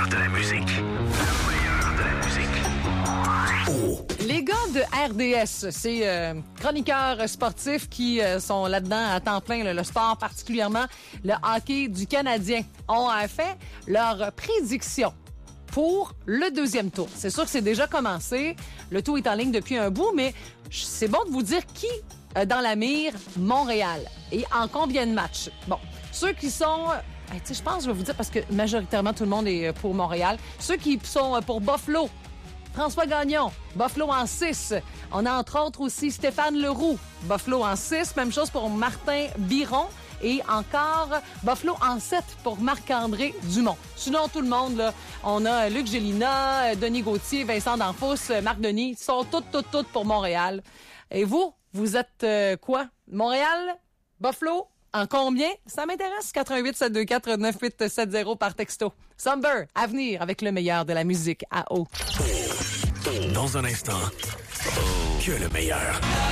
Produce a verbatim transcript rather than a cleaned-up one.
de la musique. Le meilleur de la musique. Oh. Les gars de R D S, c'est euh, chroniqueurs sportifs qui euh, sont là-dedans à temps plein, là, le sport particulièrement, le hockey du Canadien, ont euh, fait leur prédiction pour le deuxième tour. C'est sûr que c'est déjà commencé. Le tout est en ligne depuis un bout, mais c'est bon de vous dire qui euh, dans la mire Montréal et en combien de matchs. Bon, ceux qui sont... Euh, tu sais, je pense que je vais vous dire parce que majoritairement tout le monde est pour Montréal. Ceux qui sont pour Buffalo, François Gagnon, Buffalo en six. On a entre autres aussi Stéphane Leroux, Buffalo en six. Même chose pour Martin Biron. Et encore Buffalo en sept pour Marc-André Dumont. Sinon, tout le monde, là, on a Luc Gélina, Denis Gauthier, Vincent D'Anfos, Marc Denis. Ils sont toutes, toutes, toutes pour Montréal. Et vous, vous êtes euh, quoi? Montréal? Buffalo? En combien? Ça m'intéresse. quatre un huit sept deux quatre neuf huit sept zéro par texto. Somber, à venir avec le meilleur de la musique à eau. Dans un instant, que le meilleur.